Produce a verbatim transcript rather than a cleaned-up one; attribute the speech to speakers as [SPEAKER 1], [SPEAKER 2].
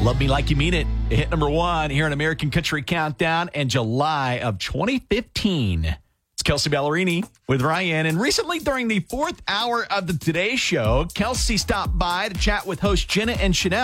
[SPEAKER 1] Love Me Like You Mean It. It hit number one here in American Country Countdown in July of twenty fifteen. It's Kelsey Ballerini with Ryan. And recently during the fourth hour of the Today Show, Kelsey stopped by to chat with host Jenna and Chanel.